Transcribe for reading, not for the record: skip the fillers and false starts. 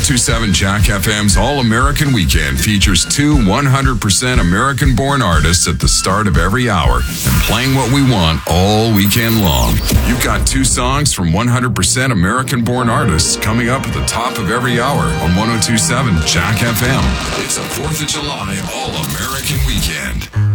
1027 Jack FM's All-American Weekend features two 100% American-born artists at the start of every hour and playing what we want all weekend long. You've got two songs from 100% American-born artists coming up at the top of every hour on 1027 Jack FM. It's a 4th of July All-American Weekend.